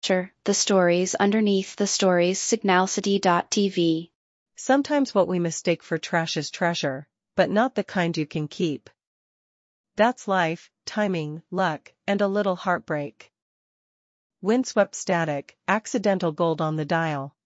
Master, the stories underneath the stories Signalcity.tv. Sometimes what we mistake for trash is treasure, but not the kind you can keep. That's life, timing, luck, and a little heartbreak. Windswept static, accidental gold on the dial.